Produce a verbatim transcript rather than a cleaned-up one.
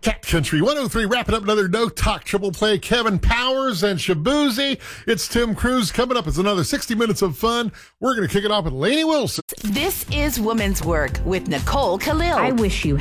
Cat Country one oh three, wrapping up another No Talk Triple Play. Kevin Powers and Shabuzi. It's Tim Cruz. Coming up, it's another sixty minutes of fun. We're going to kick it off with Lainey Wilson. This is Woman's Work with Nicole Khalil. I wish you